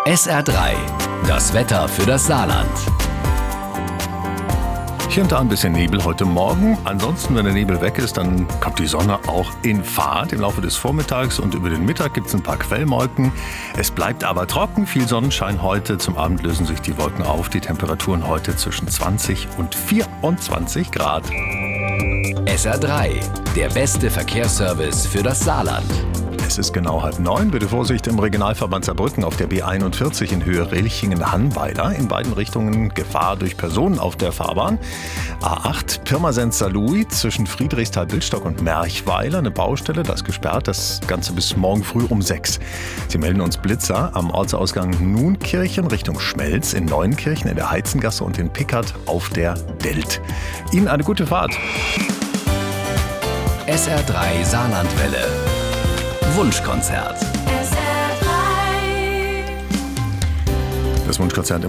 SR3, das Wetter für das Saarland. Hier und da ein bisschen Nebel heute Morgen. Ansonsten, wenn der Nebel weg ist, dann kommt die Sonne auch in Fahrt im Laufe des Vormittags und über den Mittag gibt es ein paar Quellwolken. Es bleibt aber trocken, viel Sonnenschein heute. Zum Abend lösen sich die Wolken auf. Die Temperaturen heute zwischen 20 und 24 Grad. SR3, der beste Verkehrsservice für das Saarland. Es ist genau 8:30. Bitte Vorsicht im Regionalverband Saarbrücken auf der B41 in Höhe Relchingen-Hannweiler. In beiden Richtungen Gefahr durch Personen auf der Fahrbahn. A8 Pirmasens-Saarlouis zwischen Friedrichsthal-Bildstock und Merchweiler. Eine Baustelle, das ist gesperrt. Das Ganze bis morgen früh um 6. Sie melden uns Blitzer am Ortsausgang Nunkirchen Richtung Schmelz, in Neuenkirchen, in der Heizengasse und in Pickert auf der Delt. Ihnen eine gute Fahrt. SR3 Saarlandwelle. Wunschkonzert. Das Wunschkonzert im